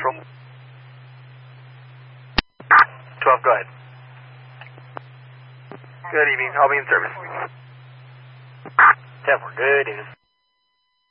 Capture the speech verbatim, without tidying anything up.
Central. twelve, go ahead. Good evening. I'll be in service. ten four, good evening.